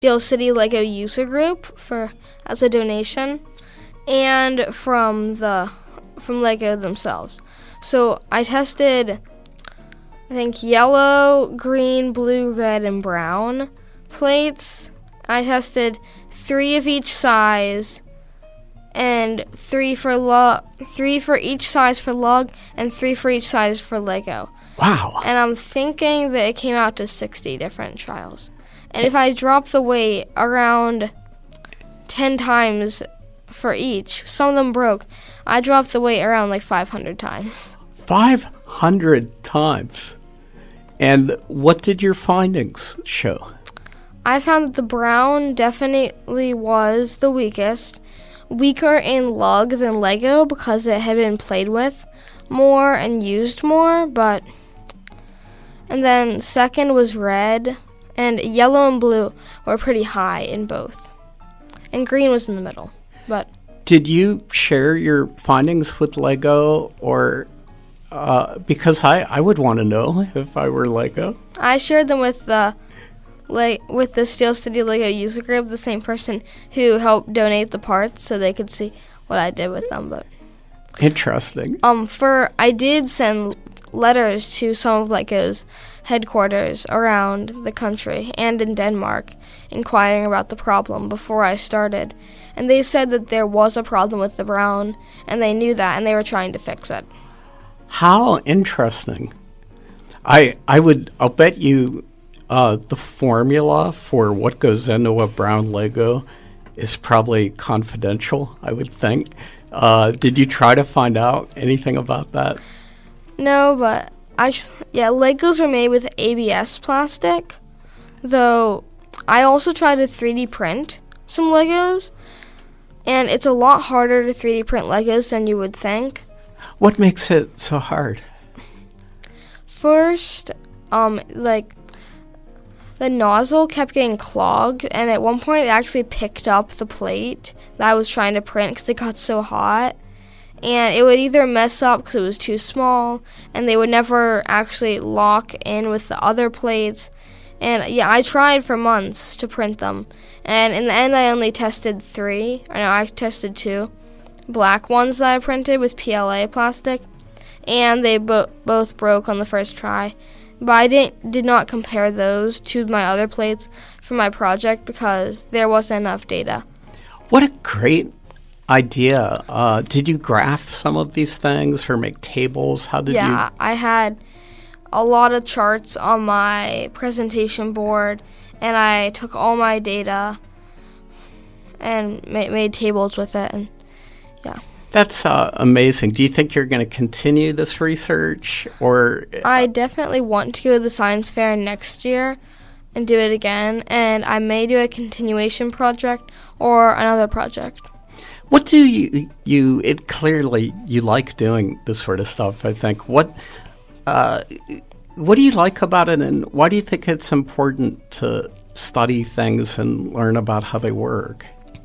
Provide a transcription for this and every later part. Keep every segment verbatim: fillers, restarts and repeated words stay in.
Steel City Lego user group for as a donation, and from the from Lego themselves. So I tested, I think, yellow, green, blue, red, and brown plates. I tested three of each size, and three for lug, three for each size for lug, and three for each size for Lego. Wow. And I'm thinking that it came out to sixty different trials. And if I drop the weight around ten times for each, some of them broke, I dropped the weight around like five hundred times. five hundred times. And what did your findings show? I found that the brown definitely was the weakest. Weaker in lug than Lego because it had been played with more and used more, but... And then second was red, and yellow and blue were pretty high in both. And green was in the middle, but... Did you share your findings with Lego, or... Uh, because I, I would want to know if I were Lego. I shared them with the... like with the Steel City Lego user group, the same person who helped donate the parts, so they could see what I did with them. But interesting. Um, for I did send letters to some of Lego's headquarters around the country and in Denmark, inquiring about the problem before I started, and they said that there was a problem with the brown, and they knew that, and they were trying to fix it. How interesting! I I would I'll bet you. Uh, the formula for what goes into a brown Lego is probably confidential, I would think. Uh, did you try to find out anything about that? No, but I sh- yeah, Legos are made with A B S plastic, though I also tried to three D print some Legos, and it's a lot harder to three D print Legos than you would think. What makes it so hard? First, um, like, the nozzle kept getting clogged, and at one point it actually picked up the plate that I was trying to print because it got so hot. And it would either mess up because it was too small, and they would never actually lock in with the other plates. And yeah, I tried for months to print them. And in the end, I only tested three. Or no, I tested two black ones that I printed with P L A plastic, and they bo- both broke on the first try. But I didn't, did not compare those to my other plates for my project because there wasn't enough data. What a great idea. Uh, did you graph some of these things or make tables? How did yeah, you? Yeah, I had a lot of charts on my presentation board, and I took all my data and ma- made tables with it, and yeah. That's uh, amazing. Do you think you're going to continue this research, or? I definitely want to go to the science fair next year and do it again, and I may do a continuation project or another project. What do you you? It clearly you like doing this sort of stuff. I think. What uh, what do you like about it, and why do you think it's important to study things and learn about how they work?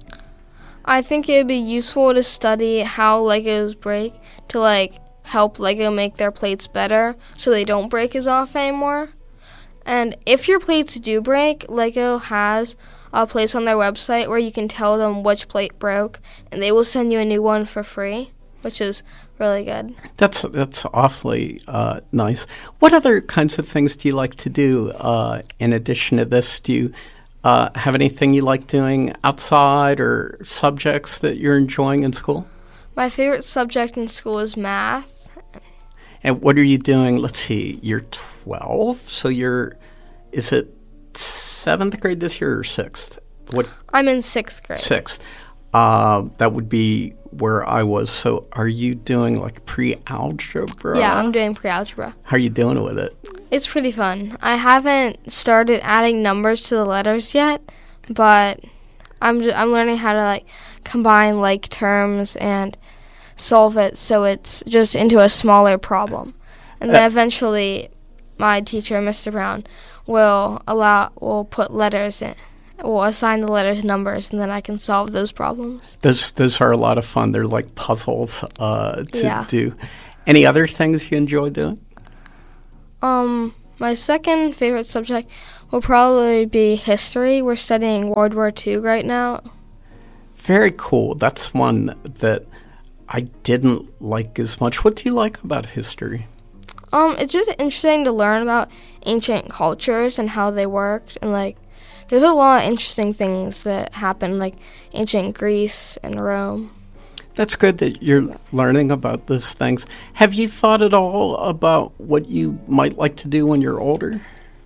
I think it would be useful to study how Legos break to, like, help Lego make their plates better so they don't break as often anymore. And if your plates do break, Lego has a place on their website where you can tell them which plate broke, and they will send you a new one for free, which is really good. That's that's awfully uh, nice. What other kinds of things do you like to do uh, in addition to this? Do you Uh, have anything you like doing outside or subjects that you're enjoying in school? My favorite subject in school is math. And what are you doing? Let's see, you're twelve, so you're, is it seventh grade this year or sixth? What? I'm in sixth grade. Sixth. Uh, that would be where I was. So are you doing like pre-algebra? Yeah, I'm doing pre-algebra. How are you doing with it? It's pretty fun. I haven't started adding numbers to the letters yet, but I'm just, I'm learning how to like combine like terms and solve it so it's just into a smaller problem. And then eventually my teacher, Mister Brown, will allow will put letters in. Will assign the letters numbers, and then I can solve those problems. Those those are a lot of fun. They're like puzzles uh, to yeah. do. Any other things you enjoy doing? Um, my second favorite subject will probably be history. We're studying World War Two right now. Very cool. That's one that I didn't like as much. What do you like about history? Um, it's just interesting to learn about ancient cultures and how they worked, and like, there's a lot of interesting things that happened, like ancient Greece and Rome. That's good that you're learning about those things. Have you thought at all about what you might like to do when you're older?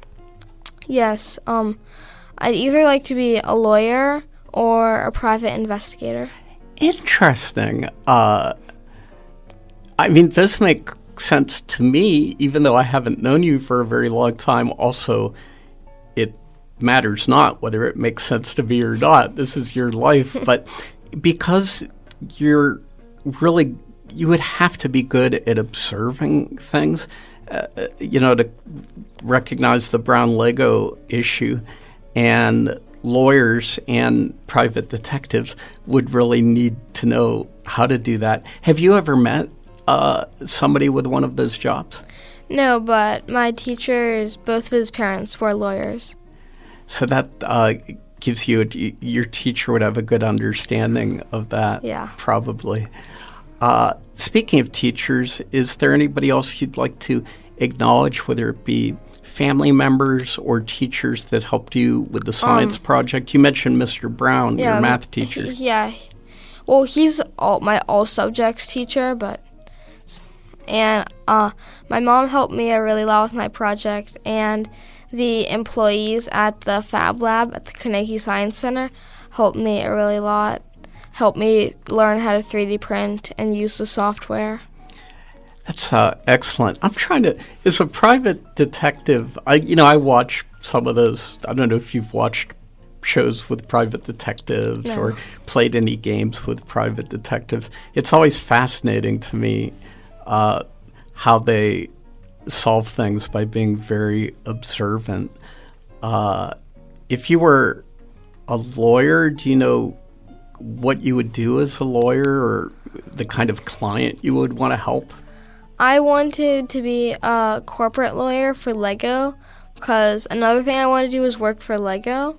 Yes. Um, I'd either like to be a lawyer or a private investigator. Interesting. Uh, I mean, this makes sense to me, even though I haven't known you for a very long time. Also, it matters not whether it makes sense to me or not. This is your life. But because you're really, you would have to be good at observing things, uh, you know, to recognize the brown Lego issue. And lawyers and private detectives would really need to know how to do that. Have you ever met uh, somebody with one of those jobs? No, but my teachers, both of his parents, were lawyers. So that uh, gives you, a, your teacher would have a good understanding of that, yeah. probably. Uh, speaking of teachers, is there anybody else you'd like to acknowledge, whether it be family members or teachers that helped you with the science um, project? You mentioned Mister Brown, yeah, your math teacher. He, yeah. Well, he's all, my all subjects teacher, but and uh, my mom helped me a really lot with my project, and the employees at the Fab Lab at the Carnegie Science Center helped me a really lot, helped me learn how to three D print and use the software. That's uh, excellent. I'm trying to, as a private detective, I you know, I watch some of those. I don't know if you've watched shows with private detectives no. or played any games with private detectives. It's always fascinating to me uh, how they solve things by being very observant. Uh, if you were a lawyer, do you know what you would do as a lawyer or the kind of client you would want to help? I wanted to be a corporate lawyer for Lego because another thing I wanted to do was work for Lego.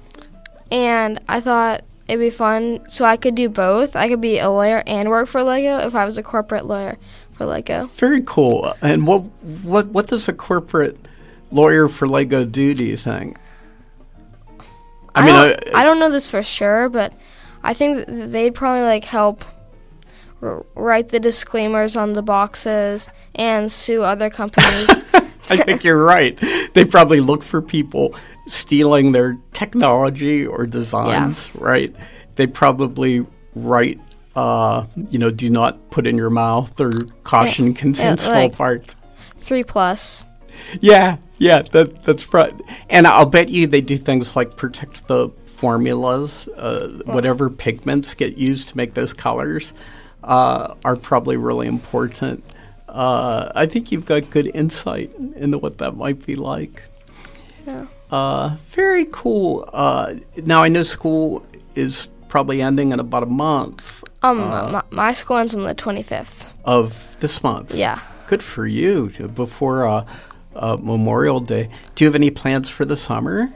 And I thought it'd be fun so I could do both. I could be a lawyer and work for Lego if I was a corporate lawyer for Lego. Very cool. And what what what does a corporate lawyer for Lego do, do you think? I, I mean, don't, I, I don't know this for sure, but I think that they'd probably like help r- write the disclaimers on the boxes and sue other companies. I think you're right. They probably look for people stealing their technology or designs, yeah. right? They probably write, uh, you know, do not put in your mouth or caution yeah. contains yeah, like small parts. Three plus. Yeah, yeah, that that's right. And I'll bet you they do things like protect the formulas, uh, yeah. whatever pigments get used to make those colors uh, are probably really important. Uh, I think you've got good insight into what that might be like. Yeah. Uh, very cool. Uh, now, I know school is probably ending in about a month. Um, uh, my, my school ends on the twenty-fifth. Of this month? Yeah. Good for you. Before uh, uh, Memorial Day. Do you have any plans for the summer?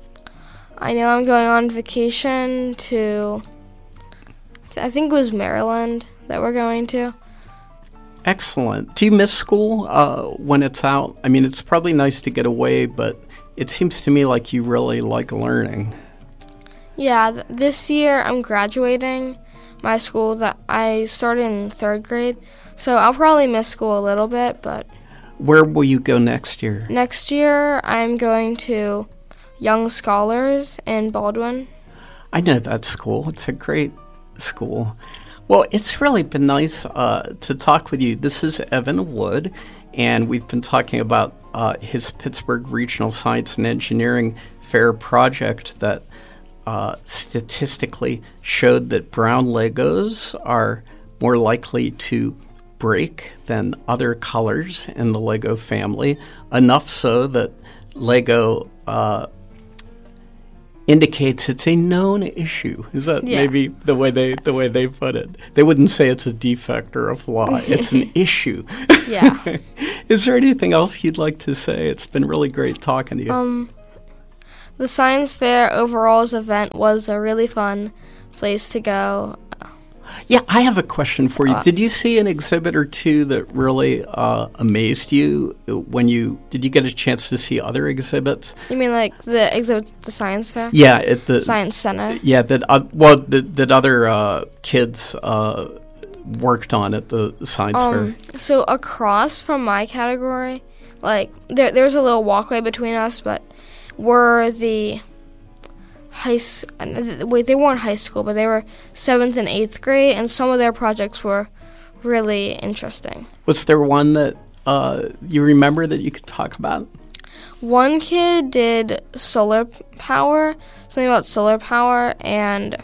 I know I'm going on vacation to, I think it was Maryland that we're going to. Excellent. Do you miss school uh, when it's out? I mean, it's probably nice to get away, but it seems to me like you really like learning. Yeah, th- this year I'm graduating my school. That I started in third grade, so I'll probably miss school a little bit, but... Where will you go next year? Next year I'm going to Young Scholars in Baldwin. I know that school. It's a great school. Well, it's really been nice uh, to talk with you. This is Evan Wood, and we've been talking about uh, his Pittsburgh Regional Science and Engineering Fair project that uh, statistically showed that brown Legos are more likely to break than other colors in the Lego family, enough so that Lego uh, indicates it's a known issue. Is that yeah. maybe the way they the way they put it? They wouldn't say it's a defect or a flaw. It's an issue. Yeah. Is there anything else you'd like to say? It's been really great talking to you. Um, The science fair overall's event was a really fun place to go. Yeah, I have a question for you. Uh, did you see an exhibit or two that really uh, amazed you when you did you get a chance to see other exhibits? You mean like the exhibit at the science fair? Yeah, at the science center. Yeah, that uh, well that, that other uh, kids uh, worked on at the science um, fair. So across from my category, like there there's a little walkway between us, but we're the high s- wait they weren't high school, but they were seventh and eighth grade, and some of their projects were really interesting. Was there one that uh, you remember that you could talk about? One kid did solar power, something about solar power and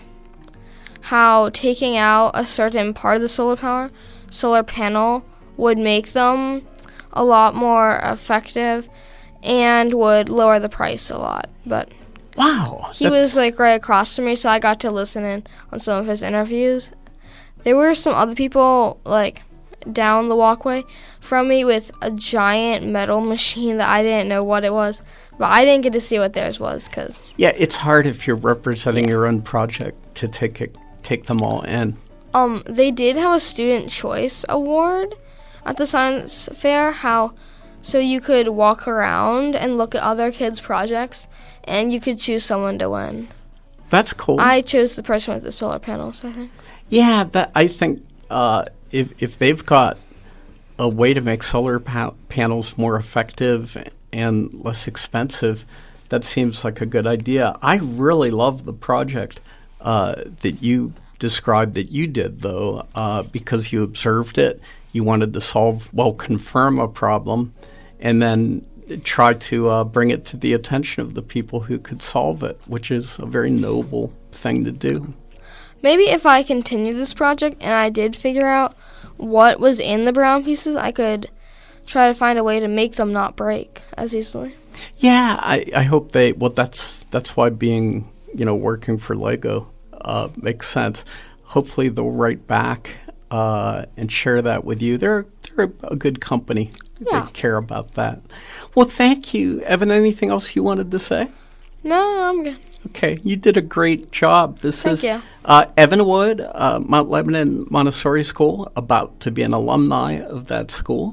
how taking out a certain part of the solar power solar panel would make them a lot more effective and would lower the price a lot. But wow. He was like right across from me, so I got to listen in on some of his interviews. There were some other people like down the walkway from me with a giant metal machine that I didn't know what it was, but I didn't get to see what theirs was cuz yeah, it's hard if you're representing yeah. your own project to take it, take them all in. Um they did have a student choice award at the science fair, how so you could walk around and look at other kids' projects and you could choose someone to win. That's cool. I chose the person with the solar panels, I think. Yeah, that I think uh, if if they've got a way to make solar pa- panels more effective and less expensive, that seems like a good idea. I really love the project uh, that you described that you did, though, uh, because you observed it, you wanted to solve, well, confirm a problem, and then try to uh, bring it to the attention of the people who could solve it, which is a very noble thing to do. Maybe if I continue this project and I did figure out what was in the brown pieces, I could try to find a way to make them not break as easily. Yeah, I, I hope they, well, that's that's why being, you know, working for Lego uh, makes sense. Hopefully they'll write back uh, and share that with you. They're, they're a good company. Yeah. They care about that. Well, thank you. Evan, anything else you wanted to say? No, I'm good. Okay, you did a great job. This Thank is you. Uh, Evan Wood, uh, Mount Lebanon Montessori School, about to be an alumni of that school,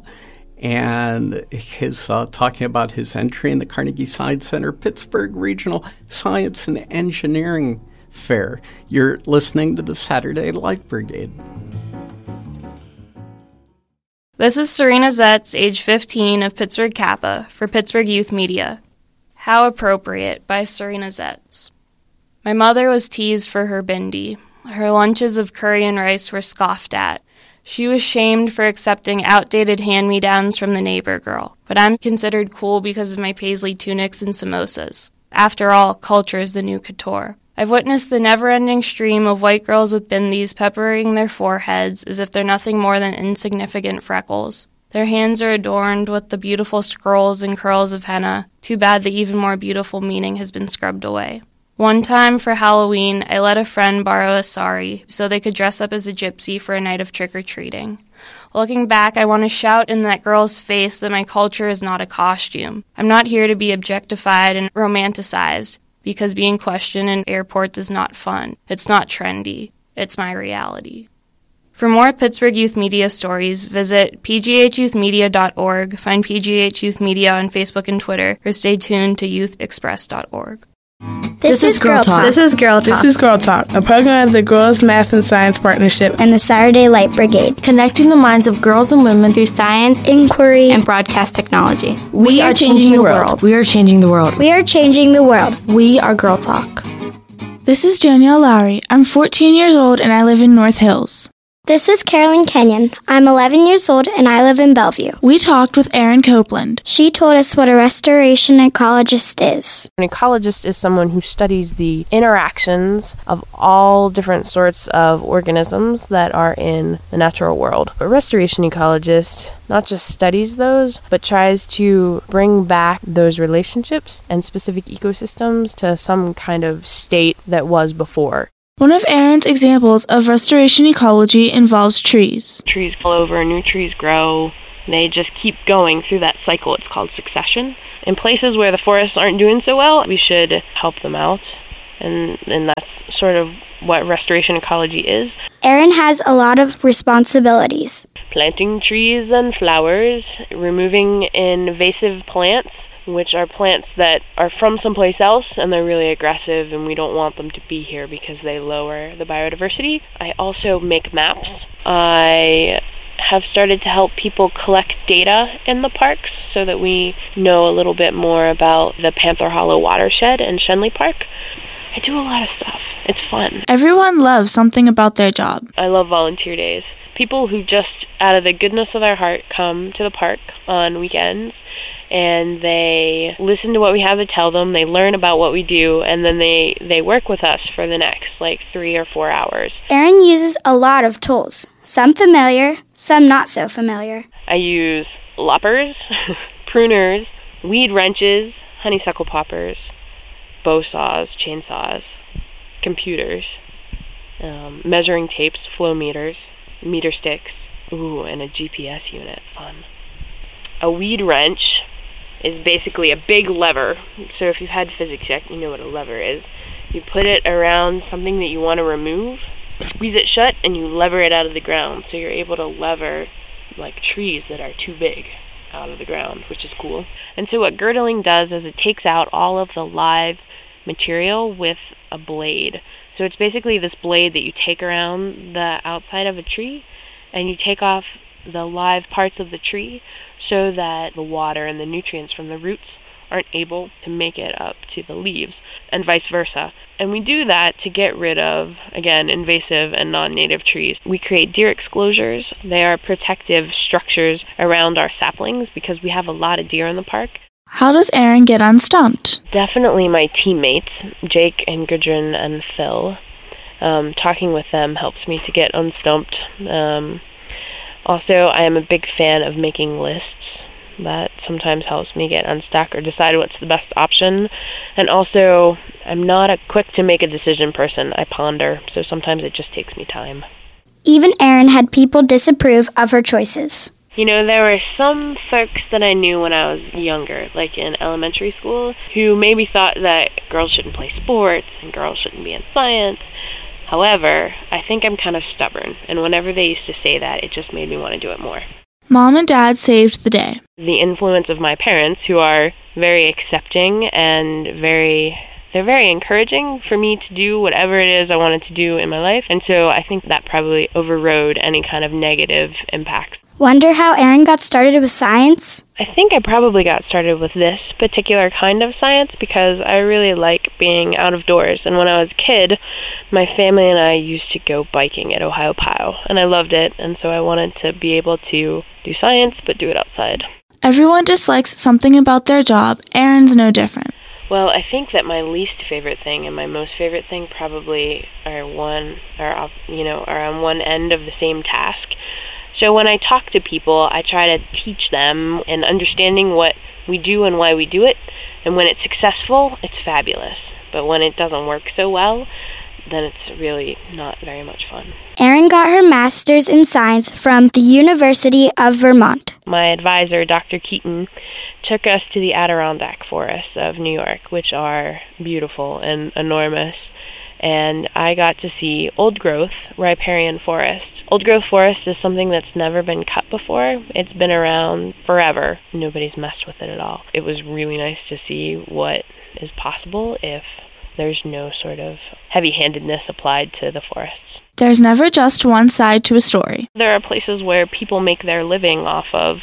and his uh, talking about his entry in the Carnegie Science Center Pittsburgh Regional Science and Engineering Fair. You're listening to the Saturday Light Brigade. This is Serena Zetz, age fifteen, of Pittsburgh Kappa, for Pittsburgh Youth Media. How Appropriate by Serena Zetz. My mother was teased for her bindi. Her lunches of curry and rice were scoffed at. She was shamed for accepting outdated hand-me-downs from the neighbor girl. But I'm considered cool because of my paisley tunics and samosas. After all, culture is the new couture. I've witnessed the never-ending stream of white girls with bindis peppering their foreheads as if they're nothing more than insignificant freckles. Their hands are adorned with the beautiful scrolls and curls of henna. Too bad the even more beautiful meaning has been scrubbed away. One time for Halloween, I let a friend borrow a sari so they could dress up as a gypsy for a night of trick-or-treating. Looking back, I want to shout in that girl's face that my culture is not a costume. I'm not here to be objectified and romanticized, because being questioned in airports is not fun. It's not trendy. It's my reality. For more Pittsburgh Youth Media stories, visit p g h youth media dot org, find P G H Youth Media on Facebook and Twitter, or stay tuned to youth express dot org. This, this is Girl Talk. This is Girl Talk. This is Girl Talk, a program of the Girls Math and Science Partnership and the Saturday Light Brigade, connecting the minds of girls and women through science, inquiry, and broadcast technology. We, we are changing, changing the world. world. We are changing the world. We are changing the world. We are Girl Talk. This is Danielle Lowry. I'm fourteen years old and I live in North Hills. This is Carolyn Kenyon. I'm eleven years old and I live in Bellevue. We talked with Erin Copeland. She told us what a restoration ecologist is. An ecologist is someone who studies the interactions of all different sorts of organisms that are in the natural world. A restoration ecologist not just studies those, but tries to bring back those relationships and specific ecosystems to some kind of state that was before. One of Erin's examples of restoration ecology involves trees. Trees fall over, new trees grow, They just keep going through that cycle. It's called succession. In places where the forests aren't doing so well, we should help them out. And, and that's sort of what restoration ecology is. Erin has a lot of responsibilities. Planting trees and flowers, removing invasive plants, which are plants that are from someplace else and they're really aggressive and we don't want them to be here because they lower the biodiversity. I also make maps. I have started to help people collect data in the parks so that we know a little bit more about the Panther Hollow watershed in Shenley Park. I do a lot of stuff. It's fun. Everyone loves something about their job. I love volunteer days. People who just out of the goodness of their heart come to the park on weekends and they listen to what we have to tell them, they learn about what we do, and then they, they work with us for the next like three or four hours. Erin uses a lot of tools, some familiar, some not so familiar. I use loppers, pruners, weed wrenches, honeysuckle poppers, bow saws, chainsaws, computers, um, measuring tapes, flow meters, meter sticks, ooh, and a G P S unit, fun. A weed wrench is basically a big lever. So if you've had physics yet, you know what a lever is. You put it around something that you want to remove, squeeze it shut, and you lever it out of the ground. So you're able to lever like trees that are too big out of the ground, which is cool. And so what girdling does is it takes out all of the live material with a blade. So it's basically this blade that you take around the outside of a tree and you take off the live parts of the tree so that the water and the nutrients from the roots aren't able to make it up to the leaves, and vice versa. And we do that to get rid of, again, invasive and non-native trees. We create deer exclosures. They are protective structures around our saplings because we have a lot of deer in the park. How does Erin get unstumped? Definitely my teammates, Jake and Gudrun and Phil. Um, talking with them helps me to get unstumped. Um, also, I am a big fan of making lists. That sometimes helps me get unstuck or decide what's the best option. And also, I'm not a quick to make a decision person. I ponder, so sometimes it just takes me time. Even Erin had people disapprove of her choices. You know, there were some folks that I knew when I was younger, like in elementary school, who maybe thought that girls shouldn't play sports and girls shouldn't be in science. However, I think I'm kind of stubborn, and whenever they used to say that, it just made me want to do it more. Mom and Dad saved the day. The influence of my parents, who are very accepting and very, they're very encouraging for me to do whatever it is I wanted to do in my life, and so I think that probably overrode any kind of negative impacts. Wonder how Erin got started with science? I think I probably got started with this particular kind of science because I really like being out of doors. And when I was a kid, my family and I used to go biking at Ohiopyle, and I loved it. And so I wanted to be able to do science, but do it outside. Everyone dislikes something about their job. Erin's no different. Well, I think that my least favorite thing and my most favorite thing probably are one, are you know, are on one end of the same task. So when I talk to people, I try to teach them and understanding what we do and why we do it. And when it's successful, it's fabulous. But when it doesn't work so well, then it's really not very much fun. Erin got her master's in science from the University of Vermont. My advisor, Doctor Keaton, took us to the Adirondack forests of New York, which are beautiful and enormous. And I got to see old-growth riparian forest. Old-growth forest is something that's never been cut before. It's been around forever. Nobody's messed with it at all. It was really nice to see what is possible if there's no sort of heavy-handedness applied to the forests. There's never just one side to a story. There are places where people make their living off of,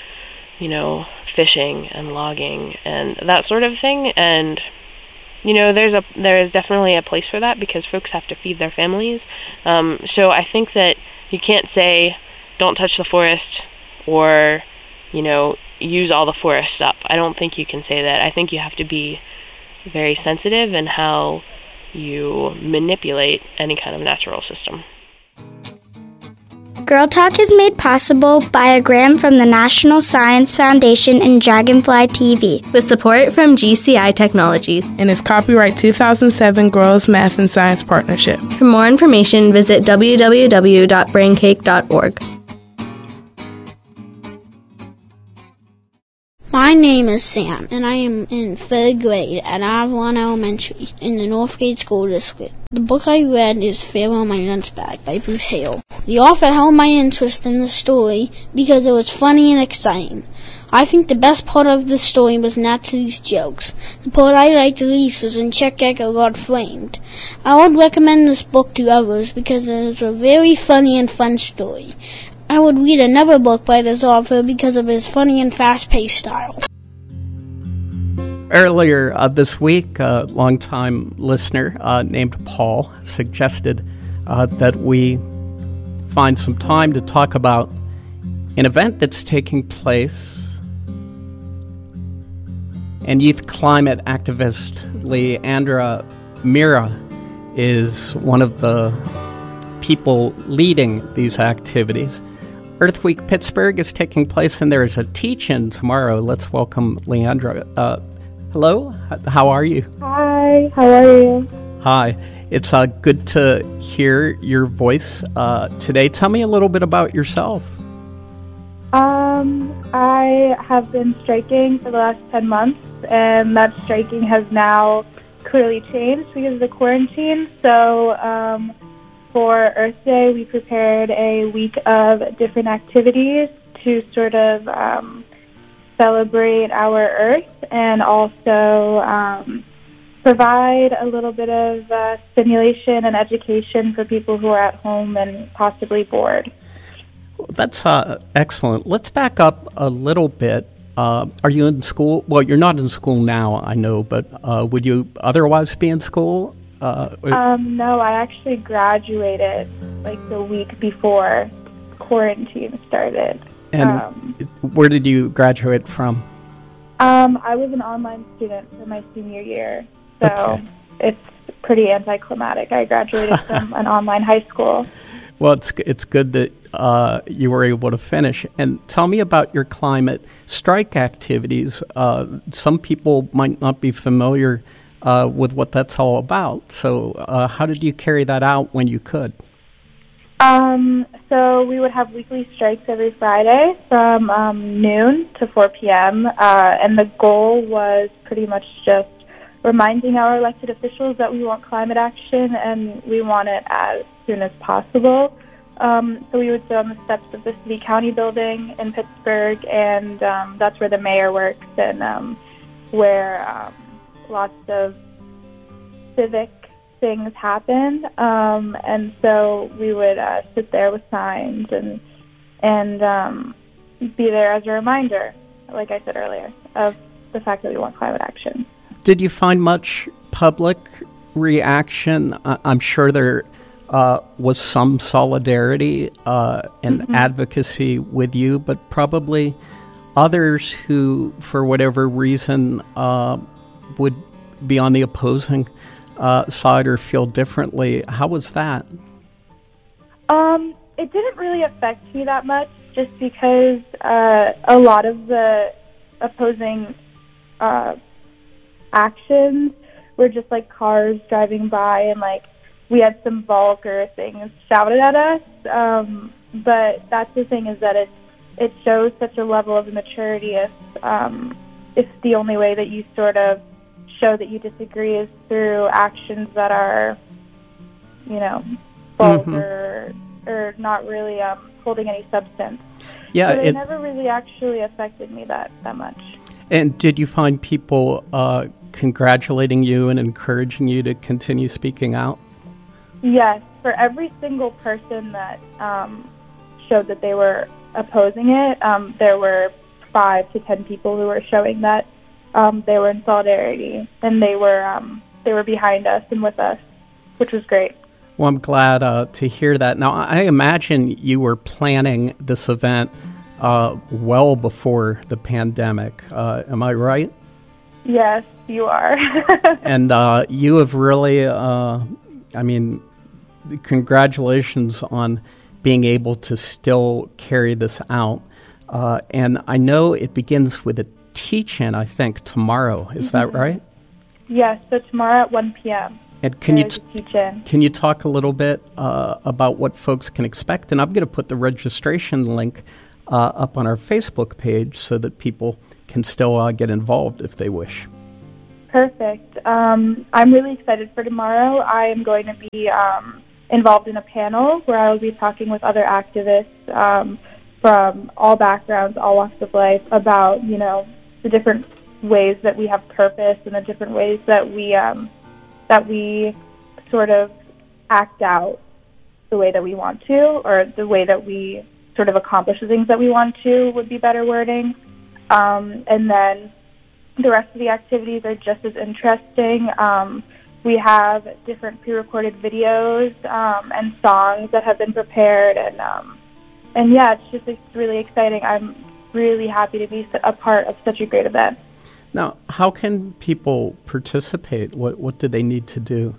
you know, fishing and logging and that sort of thing, and you know, there's a there is definitely a place for that because folks have to feed their families. Um, so I think that you can't say, don't touch the forest or, you know, use all the forests up. I don't think you can say that. I think you have to be very sensitive in how you manipulate any kind of natural system. Girl Talk is made possible by a grant from the National Science Foundation and Dragonfly T V, with support from G C I Technologies, and is copyright two thousand seven Girls Math and Science Partnership. For more information, visit w w w dot braincake dot org. My name is Sam, and I am in third grade at Avalon Elementary in the Northgate School District. The book I read is Pharaoh My Lunch Bag by Bruce Hale. The author held my interest in the story because it was funny and exciting. I think the best part of the story was Natalie's jokes. The part I liked the least was when Chet Gecker got framed. I would recommend this book to others because it is a very funny and fun story. I would read another book by this author because of his funny and fast-paced style. Earlier uh, this week, a longtime listener uh, named Paul suggested uh, that we find some time to talk about an event that's taking place. And youth climate activist Leandra Mira is one of the people leading these activities. Earth Week Pittsburgh is taking place, and there is a teach-in tomorrow. Let's welcome Leandra. Uh, hello, how are you? Hi, how are you? Hi, it's uh, good to hear your voice uh, today. Tell me a little bit about yourself. Um, I have been striking for the last ten months, and that striking has now clearly changed because of the quarantine. So, um... for Earth Day, we prepared a week of different activities to sort of um, celebrate our Earth and also um, provide a little bit of uh, stimulation and education for people who are at home and possibly bored. That's uh, excellent. Let's back up a little bit. Uh, are you in school? Well, you're not in school now, I know, but uh, would you otherwise be in school? Uh, um, no, I actually graduated like the week before quarantine started. And um, where did you graduate from? Um, I was an online student for my senior year, so okay. It's pretty anticlimactic. I graduated from an online high school. Well, it's it's good that uh, you were able to finish. And tell me about your climate strike activities. Uh, some people might not be familiar Uh, with what that's all about. So uh, how did you carry that out when you could? Um, so we would have weekly strikes every Friday from um, noon to four p.m., uh, and the goal was pretty much just reminding our elected officials that we want climate action and we want it as soon as possible. Um, so we would sit on the steps of the City County building in Pittsburgh, and um, that's where the mayor works and um, where um, lots of civic things happen, um, and so we would uh, sit there with signs and and um, be there as a reminder, like I said earlier, of the fact that we want climate action. Did you find much public reaction? Uh, I'm sure there uh, was some solidarity uh, and mm-hmm. advocacy with you, but probably others who, for whatever reason, uh, would be on the opposing uh, side or feel differently. How was that? Um, it didn't really affect me that much, just because uh, a lot of the opposing uh, actions were just like cars driving by, and like we had some vulgar things shouted at us. Um, but that's the thing, is that it it shows such a level of immaturity if um, if the only way that you sort of show that you disagree is through actions that are, you know, vulgar mm-hmm. or not really um, holding any substance. Yeah, so it, it never really actually affected me that, that much. And did you find people uh, congratulating you and encouraging you to continue speaking out? Yes, for every single person that um, showed that they were opposing it, um, there were five to ten people who were showing that Um, they were in solidarity, and they were um, they were behind us and with us, which was great. Well, I'm glad uh, to hear that. Now, I imagine you were planning this event uh, well before the pandemic. Uh, am I right? Yes, you are. And uh, you have really, uh, I mean, congratulations on being able to still carry this out. Uh, and I know it begins with a teach-in, I think, tomorrow. Is mm-hmm. that right? Yes, so tomorrow at one p.m. And can you t- can you talk a little bit uh, about what folks can expect? And I'm going to put the registration link uh, up on our Facebook page so that people can still uh, get involved if they wish. Perfect. Um, I'm really excited for tomorrow. I am going to be um, involved in a panel where I will be talking with other activists um, from all backgrounds, all walks of life, about, you know, the different ways that we have purpose and the different ways that we um, that we sort of act out the way that we want to, or the way that we sort of accomplish the things that we want to would be better wording. Um, and then the rest of the activities are just as interesting. Um, we have different pre-recorded videos um, and songs that have been prepared, and um, and yeah, it's just it's really exciting. I'm really happy to be a part of such a great event. Now, how can people participate? What what do they need to do?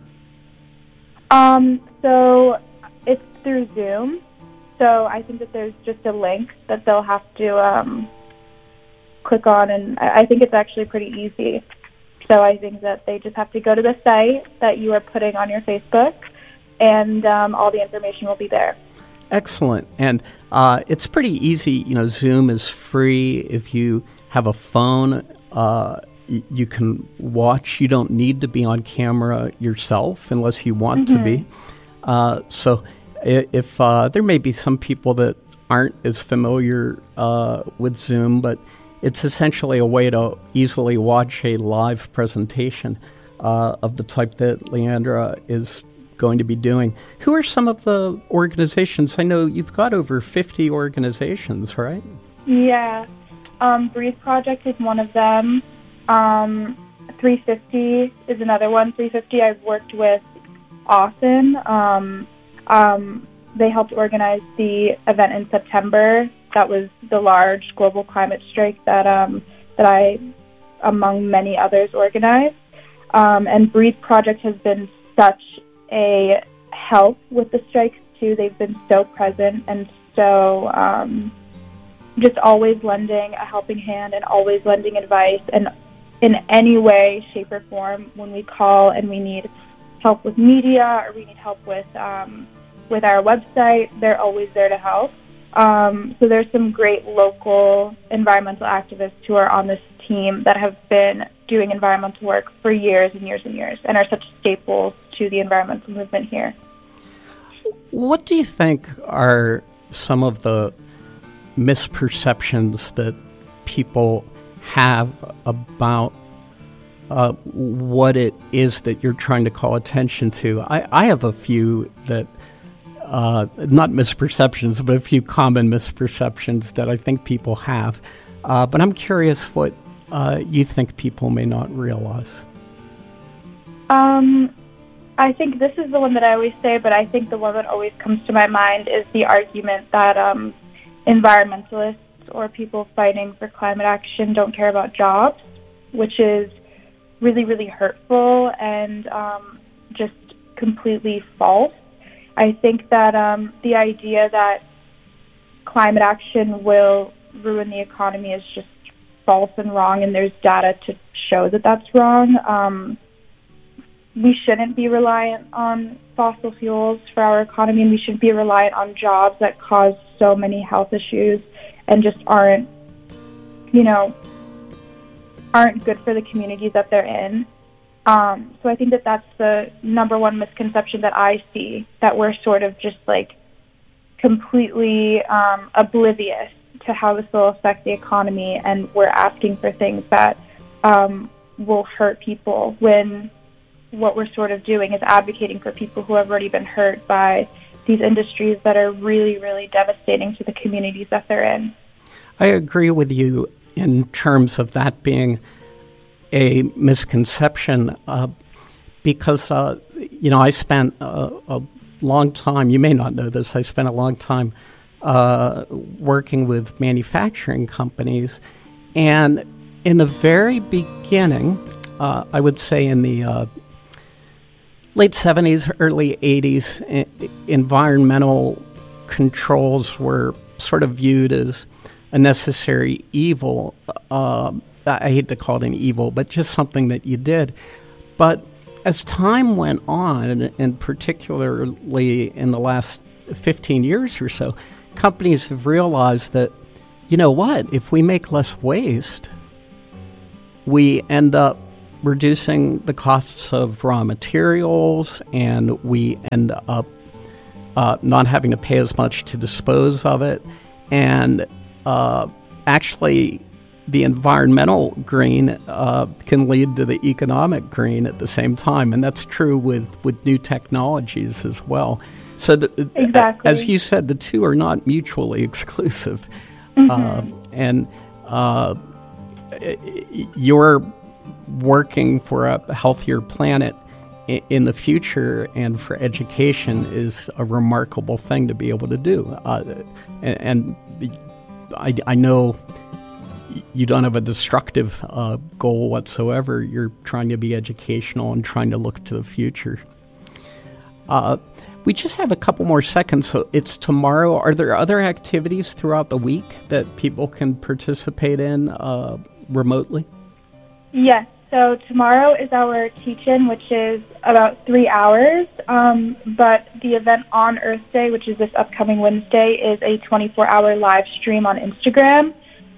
Um, so it's through Zoom. So I think that there's just a link that they'll have to um, click on, and I think it's actually pretty easy. So I think that they just have to go to the site that you are putting on your Facebook, and um, all the information will be there. Excellent. And uh, it's pretty easy. You know, Zoom is free. If you have a phone, uh, y- you can watch. You don't need to be on camera yourself unless you want mm-hmm. to be. Uh, so if uh, there may be some people that aren't as familiar uh, with Zoom, but it's essentially a way to easily watch a live presentation uh, of the type that Leandra is going to be doing. Who are some of the organizations? I know you've got over fifty organizations, right? Yeah. Um, Breathe Project is one of them. Um, three fifty is another one. three fifty I've worked with often. Um, um, they helped organize the event in September. That was the large global climate strike that um, that I, among many others, organized. Um, and Breathe Project has been such a help with the strikes, too. They've been so present and so um, just always lending a helping hand and always lending advice. And in any way, shape, or form, when we call and we need help with media or we need help with um, with our website, they're always there to help. Um, so there's some great local environmental activists who are on this team that have been doing environmental work for years and years and years and are such staples to the environmental movement here. What do you think are some of the misperceptions that people have about uh, what it is that you're trying to call attention to? I, I have a few that Uh, not misperceptions, but a few common misperceptions that I think people have. Uh, but I'm curious what uh, you think people may not realize. Um, I think this is the one that I always say, but I think the one that always comes to my mind is the argument that um, environmentalists or people fighting for climate action don't care about jobs, which is really, really hurtful and um, just completely false. I think that um, the idea that climate action will ruin the economy is just false and wrong, and there's data to show that that's wrong. Um, we shouldn't be reliant on fossil fuels for our economy, and we shouldn't be reliant on jobs that cause so many health issues and just aren't, you know, aren't good for the communities that they're in. Um, so I think that that's the number one misconception that I see, that we're sort of just like completely um, oblivious to how this will affect the economy, and we're asking for things that um, will hurt people, when what we're sort of doing is advocating for people who have already been hurt by these industries that are really, really devastating to the communities that they're in. I agree with you in terms of that being a misconception, uh, because, uh, you know, I spent a, a long time, you may not know this, I spent a long time uh, working with manufacturing companies. And in the very beginning, uh, I would say in the uh, late seventies, early eighties, I- environmental controls were sort of viewed as a necessary evil. Uh, I hate to call it an evil, but just something that you did. But as time went on, and, and particularly in the last fifteen years or so, companies have realized that, you know what, if we make less waste, we end up reducing the costs of raw materials, and we end up uh, not having to pay as much to dispose of it. And uh, actually, the environmental green uh, can lead to the economic green at the same time, and that's true with, with new technologies as well. So, the, exactly. as you said, the two are not mutually exclusive. Mm-hmm. Uh, and uh, you're working for a healthier planet in the future, and for education is a remarkable thing to be able to do. Uh, and and I, I know you don't have a destructive uh, goal whatsoever. You're trying to be educational and trying to look to the future. Uh, we just have a couple more seconds, so it's tomorrow. Are there other activities throughout the week that people can participate in uh, remotely? Yes. So tomorrow is our teach-in, which is about three hours. Um, but the event on Earth Day, which is this upcoming Wednesday, is a twenty-four hour live stream on Instagram.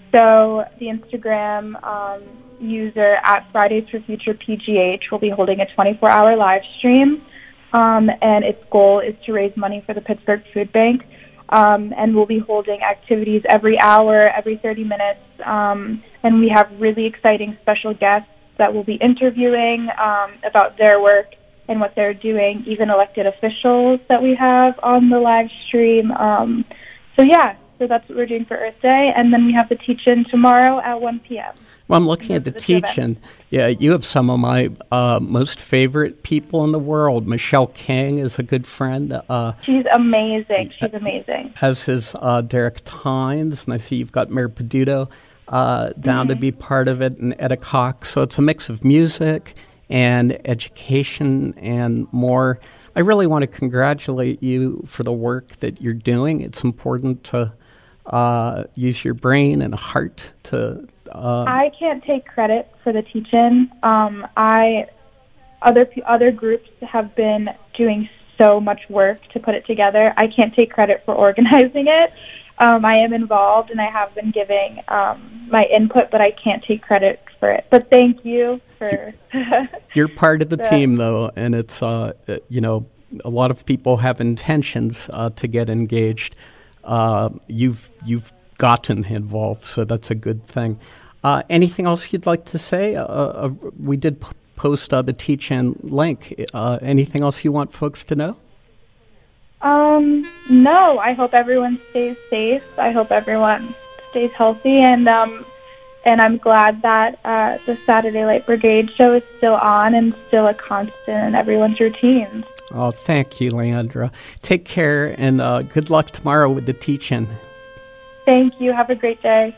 So the Instagram um, user at Fridays for Future P G H will be holding a twenty-four hour live stream. Um, and its goal is to raise money for the Pittsburgh Food Bank. Um, and we'll be holding activities every hour, every thirty minutes. Um, and we have really exciting special guests that we'll be interviewing um, about their work and what they're doing, even elected officials that we have on the live stream. Um, so, yeah, so that's what we're doing for Earth Day. And then we have the teach-in tomorrow at one p.m. Well, I'm looking at the teach-in. Yeah, you have some of my uh, most favorite people in the world. Michelle King is a good friend. Uh, She's amazing. She's amazing. As is uh, Derek Tynes, and I see you've got Mayor Peduto uh, down mm-hmm. to be part of it, and Etta Cox. So it's a mix of music and education and more. I really want to congratulate you for the work that you're doing. It's important to uh, use your brain and heart to... Uh, I can't take credit for the teach-in. Um, I other other groups have been doing so much work to put it together. I can't take credit for organizing it. Um, I am involved, and I have been giving um, my input, but I can't take credit for it. But thank you for... You're part of the so. team, though, and it's, uh, you know, a lot of people have intentions uh, to get engaged. Uh, you've you've gotten involved, so that's a good thing. Uh, anything else you'd like to say? Uh, uh, we did p- post uh, the teach-in link. Uh, anything else you want folks to know? Um, no, I hope everyone stays safe. I hope everyone stays healthy, and um, and I'm glad that uh, the Saturday Light Brigade show is still on and still a constant in everyone's routines. Oh, thank you, Leandra. Take care, and uh, good luck tomorrow with the teach-in. Thank you. Have a great day.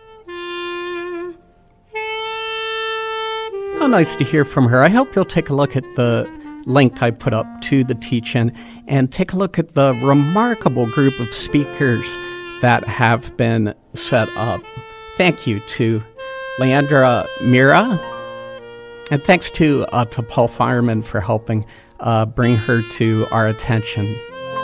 How nice to hear from her. I hope you'll take a look at the link I put up to the teach-in and take a look at the remarkable group of speakers that have been set up. Thank you to Leandra Mira, and thanks to, uh, to Paul Fireman for helping uh, bring her to our attention.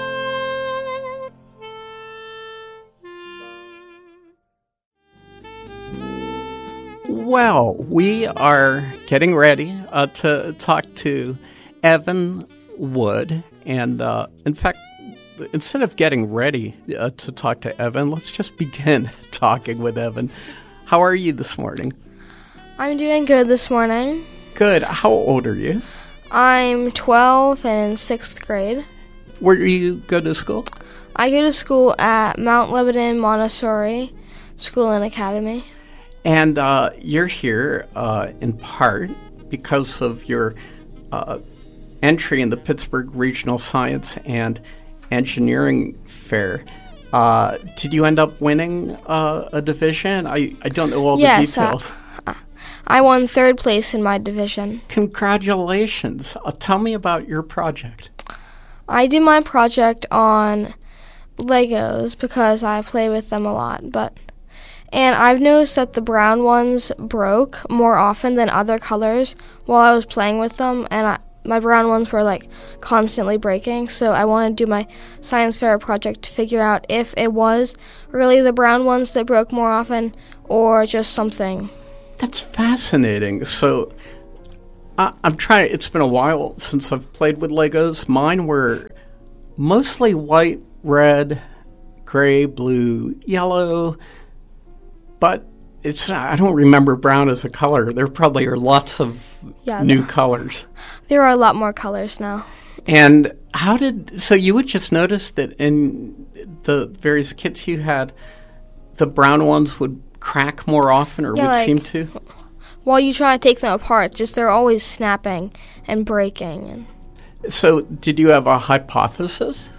Well, we are getting ready uh, to talk to Evan Wood. And uh, in fact, instead of getting ready uh, to talk to Evan, let's just begin talking with Evan. How are you this morning? I'm doing good this morning. Good. How old are you? I'm twelve and in sixth grade. Where do you go to school? I go to school at Mount Lebanon Montessori School and Academy. And uh, you're here uh, in part because of your uh, entry in the Pittsburgh Regional Science and Engineering Fair. Uh, did you end up winning uh, a division? I, I don't know all yes, the details. Uh, I won third place in my division. Congratulations. Uh, tell me about your project. I did my project on Legos because I play with them a lot, but... And I've noticed that the brown ones broke more often than other colors while I was playing with them, and I, my brown ones were like constantly breaking. So I wanted to do my science fair project to figure out if it was really the brown ones that broke more often or just something. That's fascinating. So I, I'm trying, it's been a while since I've played with Legos. Mine were mostly white, red, gray, blue, yellow, but it's I don't remember brown as a color. There probably are lots of yeah, new no. colors. There are a lot more colors now. And how did, so you would just notice that in the various kits you had, the brown ones would crack more often or yeah, would like, seem to? While you try to take them apart, just they're always snapping and breaking. And so did you have a hypothesis?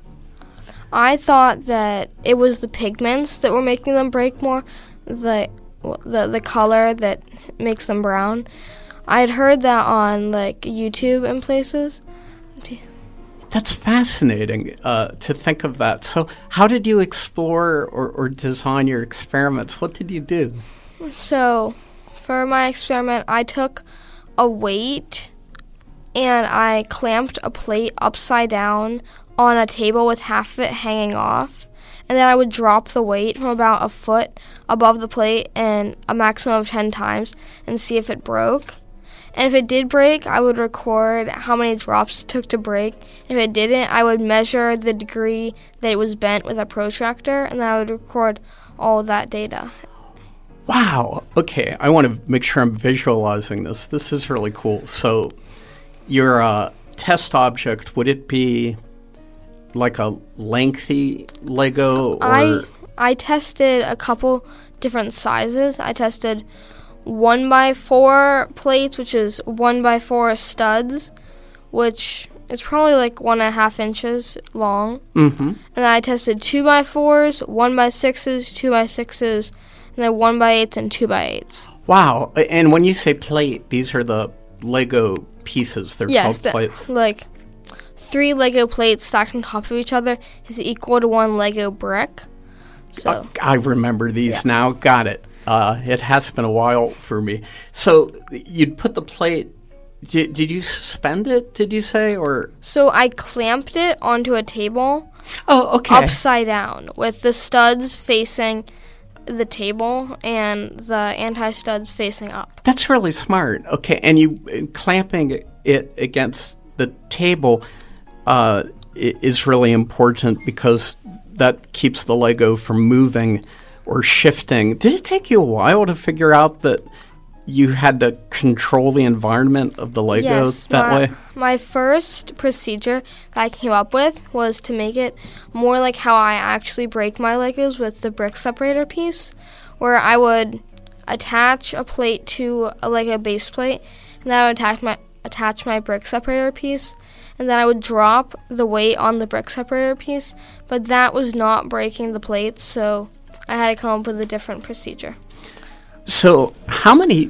I thought that it was the pigments that were making them break more, the the the color that makes them brown. I had heard that on like YouTube and places. That's fascinating uh, to think of that. So how did you explore or, or design your experiments? What did you do? So for my experiment, I took a weight and I clamped a plate upside down on a table with half of it hanging off. And then I would drop the weight from about a foot above the plate and a maximum of ten times and see if it broke. And if it did break, I would record how many drops it took to break. If it didn't, I would measure the degree that it was bent with a protractor, and then I would record all of that data. Wow. Okay, I want to make sure I'm visualizing this. This is really cool. So your uh, test object, would it be like a lengthy Lego? Or I I tested a couple different sizes. I tested one by four plates, which is one by four studs, which is probably like one and a half inches long. Mm-hmm. And then I tested two by fours, one by sixes, two by sixes, and then one by eights and two by eights. Wow. And when you say plate, these are the Lego pieces. They're yes, called the, plates. Like three Lego plates stacked on top of each other is equal to one Lego brick. So uh, I remember these yeah. now. Got it. Uh, it has been a while for me. So you'd put the plate, did, did you suspend it, did you say? Or So I clamped it onto a table. Oh, okay. Upside down with the studs facing the table and the anti-studs facing up. That's really smart. Okay, and you clamping it against the table uh, is really important because that keeps the Lego from moving or shifting. Did it take you a while to figure out that you had to control the environment of the Lego yes, that my, way? My first procedure that I came up with was to make it more like how I actually break my Legos with the brick separator piece, where I would attach a plate to a Lego base plate, and then I would attach my, attach my brick separator piece, and then I would drop the weight on the brick separator piece, but that was not breaking the plate, so I had to come up with a different procedure. So how many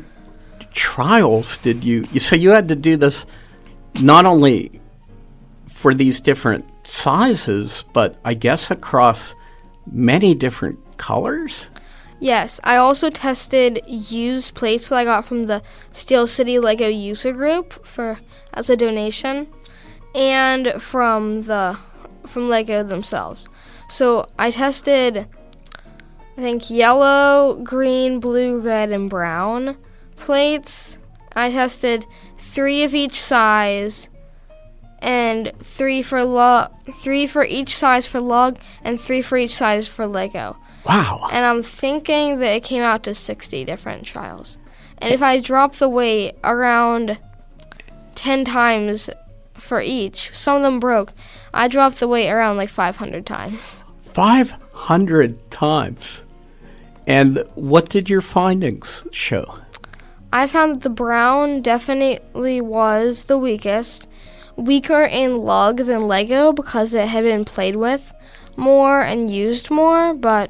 trials did you, you so you had to do this not only for these different sizes, but I guess across many different colors? Yes, I also tested used plates that I got from the Steel City Lego user group for as a donation, and from the from Lego themselves. So I tested, I think, yellow, green, blue, red, and brown plates. I tested three of each size, and three for lug, three for each size for lug, and three for each size for Lego. Wow. And I'm thinking that it came out to sixty different trials. And if I drop the weight around ten times for each, some of them broke. I dropped the weight around like five hundred times. five hundred times? And what did your findings show? I found that the brown definitely was the weakest. Weaker in lug than Lego because it had been played with more and used more, but...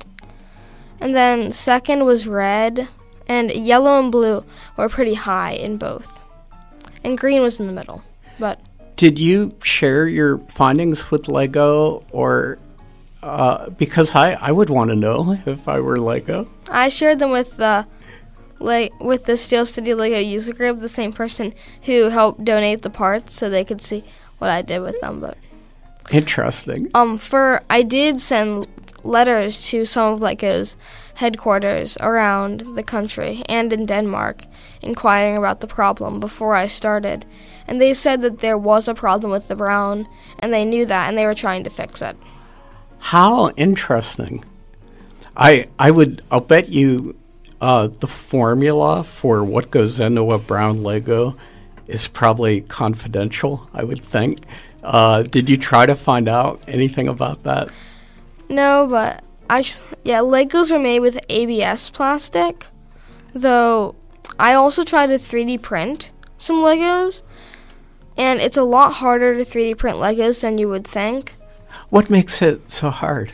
And then second was red, and yellow and blue were pretty high in both. And green was in the middle, but... Did you share your findings with Lego, or... Uh, because I, I would want to know if I were Lego. I shared them with the like with the Steel City Lego user group, the same person who helped donate the parts, so they could see what I did with them. But interesting. Um, for I did send letters to some of Lego's headquarters around the country and in Denmark, inquiring about the problem before I started. And they said that there was a problem with the brown, and they knew that, and they were trying to fix it. How interesting. I I would, I'll bet you uh, the formula for what goes into a brown Lego is probably confidential, I would think. Uh, did you try to find out anything about that? No, but I yeah, Legos are made with A B S plastic. Though I also tried to three D print some Legos, and it's a lot harder to three D print Legos than you would think. What makes it so hard?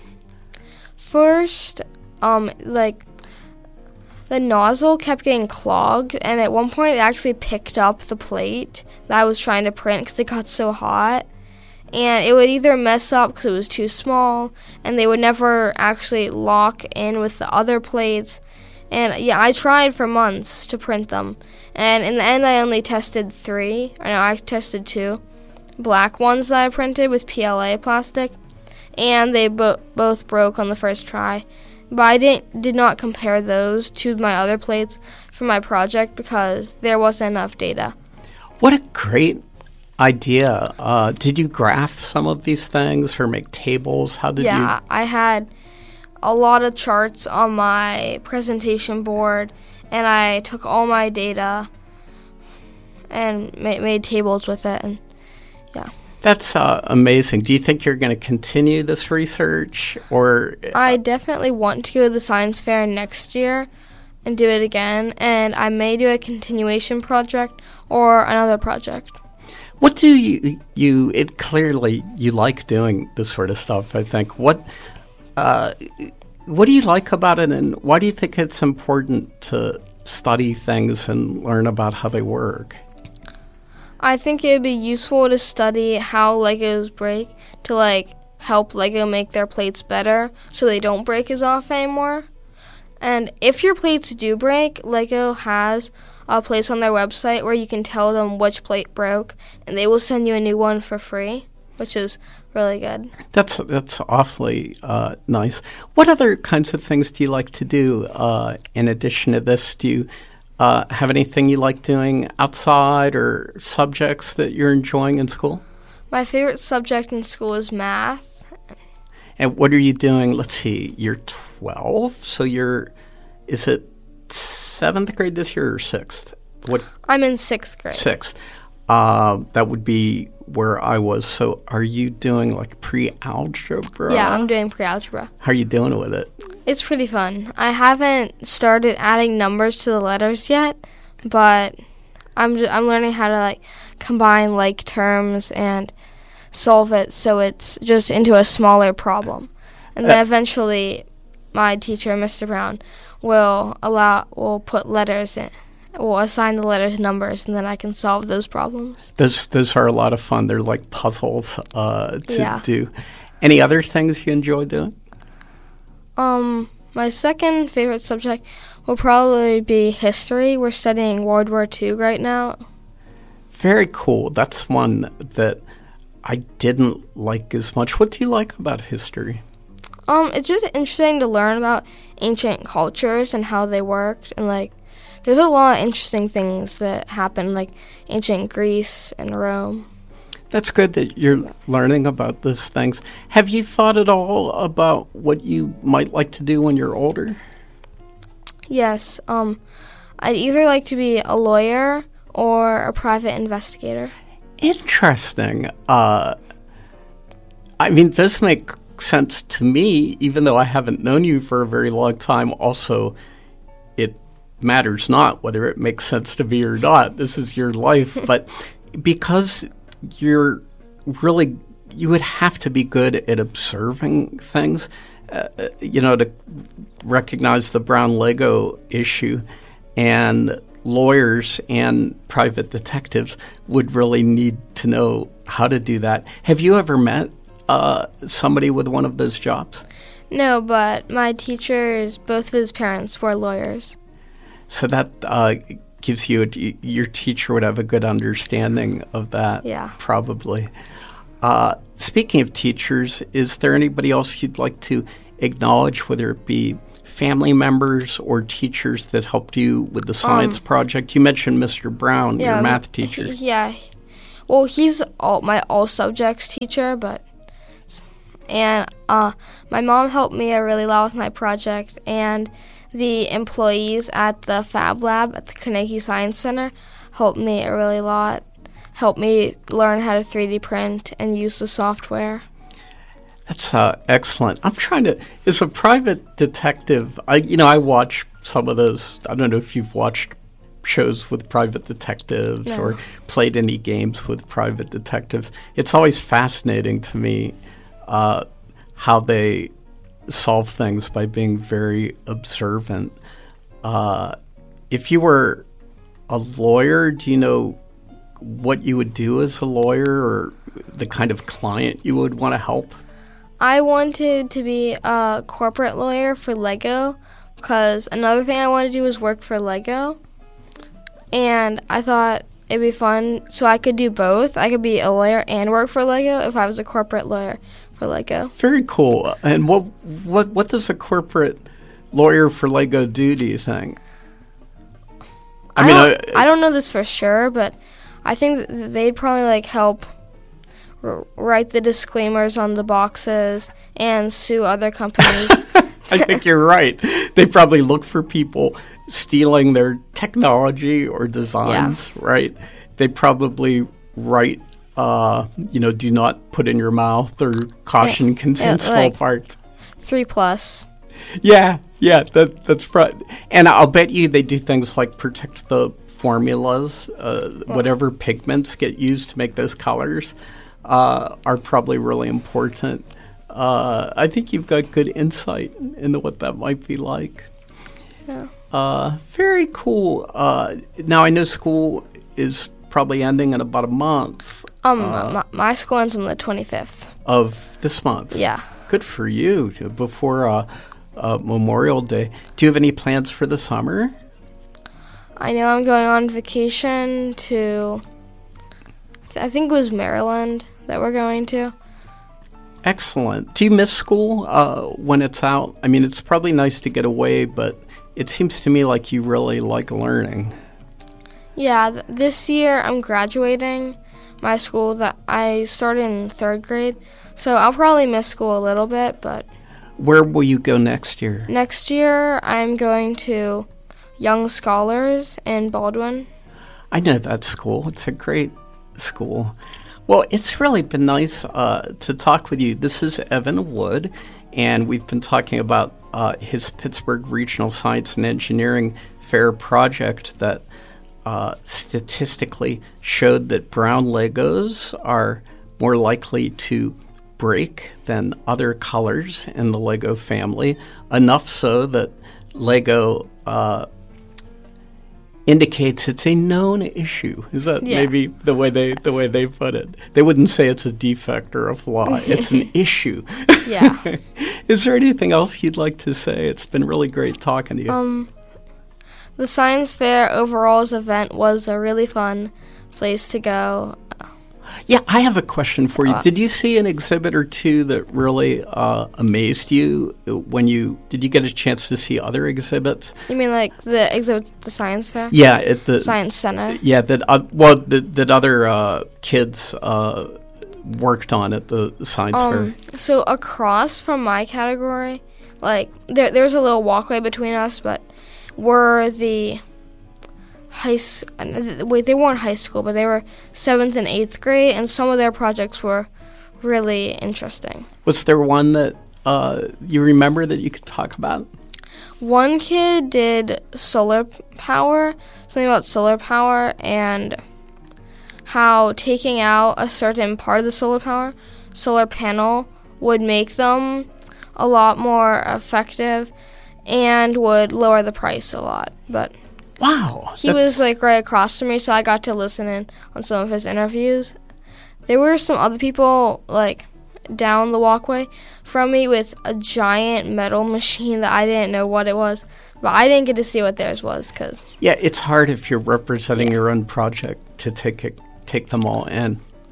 First, um, like the nozzle kept getting clogged, and at one point it actually picked up the plate that I was trying to print because it got so hot. And it would either mess up because it was too small, and they would never actually lock in with the other plates. And yeah, I tried for months to print them. And in the end, I only tested three. Or no, I tested two black ones that I printed with P L A plastic. And they bo- both broke on the first try. But I didn't, did not compare those to my other plates for my project because there wasn't enough data. What a great idea. Uh, did you graph some of these things or make tables? How did yeah, you? Yeah, I had a lot of charts on my presentation board, and I took all my data and ma- made tables with it. And yeah. That's uh, amazing. Do you think you're going to continue this research? Or I definitely want to go to the science fair next year and do it again, and I may do a continuation project or another project. What do you, you it clearly you like doing this sort of stuff, I think. What uh, what do you like about it, and why do you think it's important to study things and learn about how they work? I think it would be useful to study how Legos break to like help Lego make their plates better so they don't break as often anymore. And if your plates do break, Lego has a place on their website where you can tell them which plate broke, and they will send you a new one for free, which is really good. That's that's awfully uh, nice. What other kinds of things do you like to do uh, in addition to this? Do you uh, have anything you like doing outside or subjects that you're enjoying in school? My favorite subject in school is math. And what are you doing? Let's see, you're twelve, so you're, is it seventh grade this year or sixth? What? I'm in sixth grade. Sixth. Uh, that would be where I was. So are you doing like pre-algebra? Yeah, I'm doing pre-algebra. How are you doing with it? It's pretty fun. I haven't started adding numbers to the letters yet, but I'm just, I'm learning how to like combine like terms and solve it so it's just into a smaller problem. And then uh, eventually my teacher, Mister Brown, will allow will put letters in, will assign the letters numbers, and then I can solve those problems. Those those are a lot of fun. They're like puzzles uh, to yeah. do. Any other things you enjoy doing? Um, my second favorite subject will probably be history. We're studying World War Two right now. Very cool. That's one that I didn't like as much. What do you like about history? Um, it's just interesting to learn about ancient cultures and how they worked, and like, there's a lot of interesting things that happened, like ancient Greece and Rome. That's good that you're learning about those things. Have you thought at all about what you might like to do when you're older? Yes. Um, I'd either like to be a lawyer or a private investigator. Interesting. Uh, I mean, this makes sense to me, even though I haven't known you for a very long time. Also, it matters not whether it makes sense to me or not. This is your life. But because you're really, you would have to be good at observing things, uh, you know, to recognize the brown Lego issue. And lawyers and private detectives would really need to know how to do that. Have you ever met uh, somebody with one of those jobs? No, but my teachers, both of his parents, were lawyers. So that uh, gives you, a, your teacher would have a good understanding of that, yeah. probably. Uh, speaking of teachers, is there anybody else you'd like to acknowledge, whether it be family members or teachers that helped you with the science um, project? You mentioned Mister Brown, yeah, your math teacher. He, yeah. Well, he's all, my all subjects teacher, but and uh, my mom helped me a really lot with my project, and the employees at the Fab Lab at the Carnegie Science Center helped me a really lot. Helped me learn how to three D print and use the software. That's uh, excellent. I'm trying to, as a private detective, I you know, I watch some of those. I don't know if you've watched shows with private detectives no. or played any games with private detectives. It's always fascinating to me uh, how they solve things by being very observant. Uh, if you were a lawyer, do you know what you would do as a lawyer or the kind of client you would want to help? I wanted to be a corporate lawyer for Lego because another thing I wanted to do was work for Lego. And I thought it'd be fun so I could do both. I could be a lawyer and work for Lego if I was a corporate lawyer for Lego. Very cool. And what what what does a corporate lawyer for Lego do, do you think? I, I mean, don't, I, I don't know this for sure, but I think that they'd probably like help r- write the disclaimers on the boxes and sue other companies. I think you're right. They probably look for people stealing their technology or designs, yeah. right? They probably write, uh, you know, do not put in your mouth or caution contains small like parts. Three plus. Yeah, yeah, that that's right. And I'll bet you they do things like protect the formulas, uh, yeah. whatever pigments get used to make those colors uh, are probably really important. Uh, I think you've got good insight into what that might be like. Yeah. Uh, very cool. Uh, now, I know school is probably ending in about a month. Um, uh, my, my school ends on the twenty-fifth. Of this month? Yeah. Good for you. Before uh, uh, Memorial Day. Do you have any plans for the summer? I know I'm going on vacation to, I think it was Maryland that we're going to. Excellent. Do you miss school uh, when it's out? I mean, it's probably nice to get away, but it seems to me like you really like learning. Yeah, th- this year I'm graduating my school. That I started in third grade, so I'll probably miss school a little bit, but... Where will you go next year? Next year I'm going to Young Scholars in Baldwin. I know that school. It's a great school. Well, it's really been nice uh, to talk with you. This is Evan Wood, and we've been talking about uh, his Pittsburgh Regional Science and Engineering Fair project that uh, statistically showed that brown Legos are more likely to break than other colors in the Lego family, enough so that Lego uh, indicates it's a known issue. Is that yeah. maybe the way they the way they put it? They wouldn't say it's a defect or a flaw. It's an issue. Yeah. Is there anything else you'd like to say? It's been really great talking to you. Um, the science fair overall's event was a really fun place to go. Yeah, I have a question for you. Uh, did you see an exhibit or two that really uh, amazed you when you did you get a chance to see other exhibits? You mean like the exhibit at the science fair? Yeah, at the Science Center. Yeah, that uh, well that, that other uh, kids uh, worked on at the science um, fair. So across from my category, like there there's a little walkway between us, but we're the high s- wait they weren't high school, but they were seventh and eighth grade, and some of their projects were really interesting. Was there one that uh, you remember that you could talk about? One kid did solar power, something about solar power and how taking out a certain part of the solar power solar panel would make them a lot more effective and would lower the price a lot. But wow, he was like right across from me, so I got to listen in on some of his interviews. There were some other people like down the walkway from me with a giant metal machine that I didn't know what it was, but I didn't get to see what theirs was. Cause yeah, it's hard if you're representing yeah. your own project to take it, take them all in.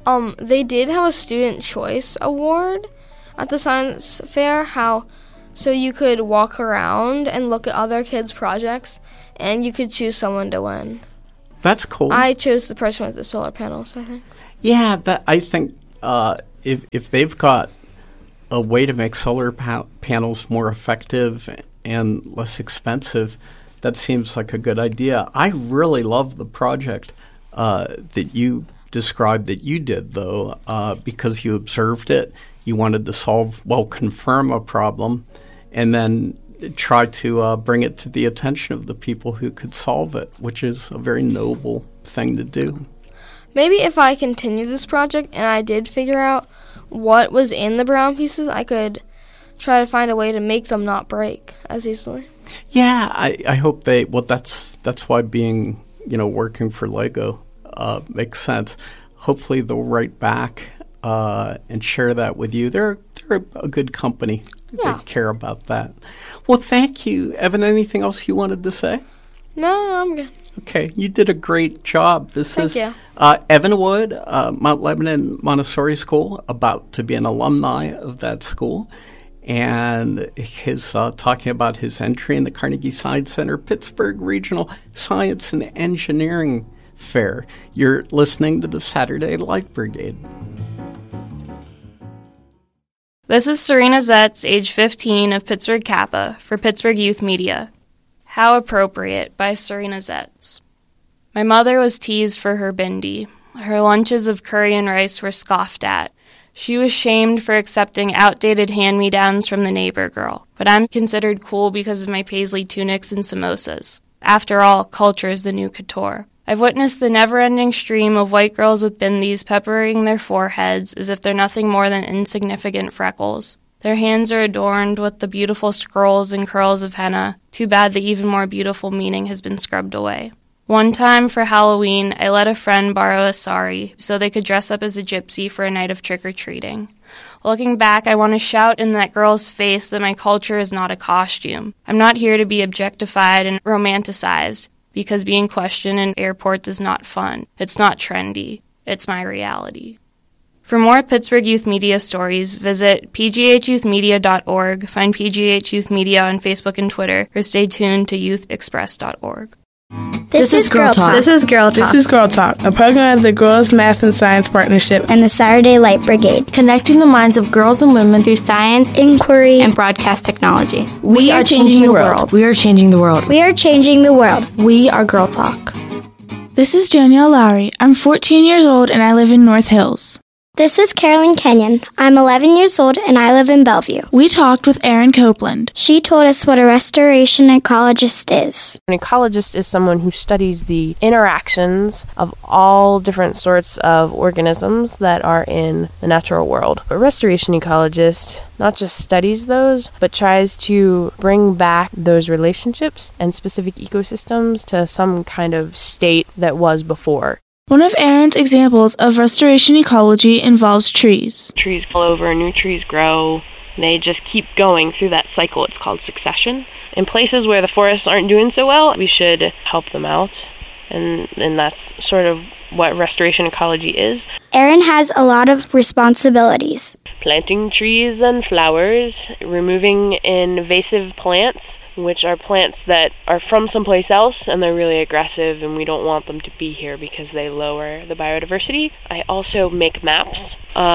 Um, they did have a student choice award at the science fair, how so you could walk around and look at other kids' projects, and you could choose someone to win. That's cool. I chose the person with the solar panels, I think. Yeah, that I think uh, if if they've got a way to make solar pa- panels more effective and less expensive, that seems like a good idea. I really love the project uh, that you described that you did, though, uh, because you observed it, you wanted to solve, well, confirm a problem, and then try to uh, bring it to the attention of the people who could solve it, which is a very noble thing to do. Maybe if I continue this project and I did figure out what was in the brown pieces, I could try to find a way to make them not break as easily. Yeah, I, I hope they, well, that's that's why being, you know, working for Lego uh, makes sense. Hopefully they'll write back uh, and share that with you. They're, they're a good company. Yeah. They care about that. Well, thank you. Evan, anything else you wanted to say? No, no I'm good. Okay, you did a great job. This Thank is you. Uh, Evan Wood, uh, Mount Lebanon Montessori School, about to be an alumni of that school, and his uh, talking about his entry in the Carnegie Science Center Pittsburgh Regional Science and Engineering Fair. You're listening to the Saturday Light Brigade. This is Serena Zetz, age fifteen, of Pittsburgh Kappa, for Pittsburgh Youth Media. How Appropriate by Serena Zetz. My mother was teased for her bindi. Her lunches of curry and rice were scoffed at. She was shamed for accepting outdated hand-me-downs from the neighbor girl. But I'm considered cool because of my paisley tunics and samosas. After all, culture is the new couture. I've witnessed the never-ending stream of white girls with bindis peppering their foreheads as if they're nothing more than insignificant freckles. Their hands are adorned with the beautiful scrolls and curls of henna. Too bad the even more beautiful meaning has been scrubbed away. One time for Halloween, I let a friend borrow a sari so they could dress up as a gypsy for a night of trick-or-treating. Looking back, I want to shout in that girl's face that my culture is not a costume. I'm not here to be objectified and romanticized, because being questioned in airports is not fun. It's not trendy. It's my reality. For more Pittsburgh Youth Media stories, visit p g h youth media dot org, find P G H Youth Media on Facebook and Twitter, or stay tuned to youth express dot org. This, this is Girl Talk. This is Girl Talk. This is Girl Talk, a program of the Girls Math and Science Partnership and the Saturday Light Brigade, connecting the minds of girls and women through science, inquiry, and broadcast technology. We, we are changing, changing the world. world. We are changing the world. We are changing the world. We are Girl Talk. This is Danielle Lowry. I'm fourteen years old and I live in North Hills. This is Carolyn Kenyon. I'm eleven years old and I live in Bellevue. We talked with Erin Copeland. She told us what a restoration ecologist is. An ecologist is someone who studies the interactions of all different sorts of organisms that are in the natural world. A restoration ecologist not just studies those, but tries to bring back those relationships and specific ecosystems to some kind of state that was before. One of Erin's examples of restoration ecology involves trees. Trees fall over, new trees grow. They just keep going through that cycle. It's called succession. In places where the forests aren't doing so well, we should help them out. And, and that's sort of what restoration ecology is. Erin has a lot of responsibilities. Planting trees and flowers, removing invasive plants, which are plants that are from someplace else and they're really aggressive and we don't want them to be here because they lower the biodiversity. I also make maps.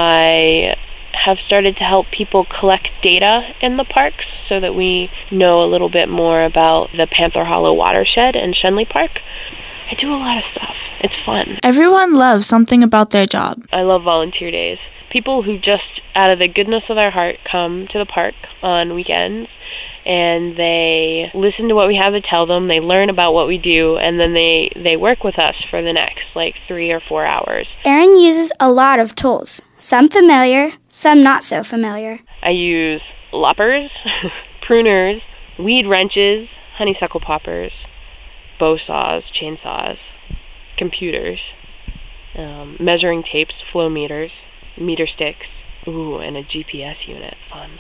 I have started to help people collect data in the parks so that we know a little bit more about the Panther Hollow watershed in Shenley Park. I do a lot of stuff. It's fun. Everyone loves something about their job. I love volunteer days. People who just, out of the goodness of their heart, come to the park on weekends and they listen to what we have to tell them, they learn about what we do, and then they, they work with us for the next, like, three or four hours. Erin uses a lot of tools. Some familiar, some not so familiar. I use loppers, pruners, weed wrenches, honeysuckle poppers, bow saws, chainsaws, computers, um, measuring tapes, flow meters, meter sticks, ooh, and a G P S unit, fun.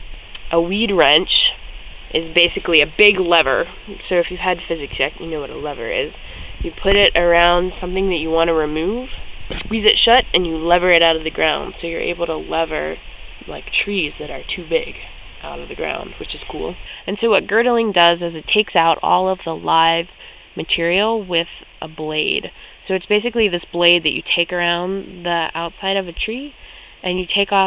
A weed wrench is basically a big lever. So if you've had physics yet, you know what a lever is. You put it around something that you want to remove, squeeze it shut and you lever it out of the ground. So you're able to lever like trees that are too big out of the ground, which is cool. And so what girdling does is it takes out all of the live material with a blade. So it's basically this blade that you take around the outside of a tree, and you take off